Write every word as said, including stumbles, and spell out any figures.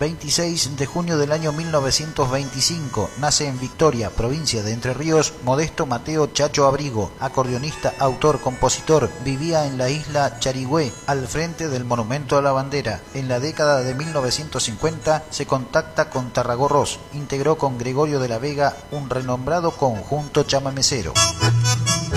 veintiséis de junio del año mil novecientos veinticinco, nace en Victoria, provincia de Entre Ríos, Modesto Mateo Chacho Abrigo, acordeonista, autor, compositor. Vivía en la isla Charigüe, al frente del Monumento a la Bandera. En la década de mil novecientos cincuenta se contacta con Tarragó Ross. Integró con Gregorio de la Vega un renombrado conjunto chamamecero.